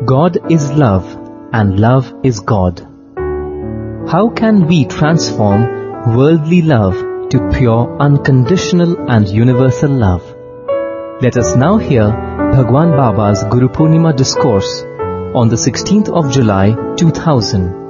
God is love and love is God. How can we transform worldly love to pure, unconditional and universal love? Let us now hear Bhagwan Baba's Guru Purnima discourse on the 16th of July 2000.